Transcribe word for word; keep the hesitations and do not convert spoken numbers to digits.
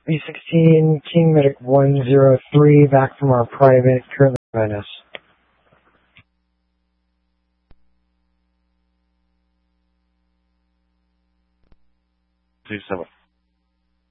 B sixteen, King Medic one zero three, back from our private, currently in Venice. two seven.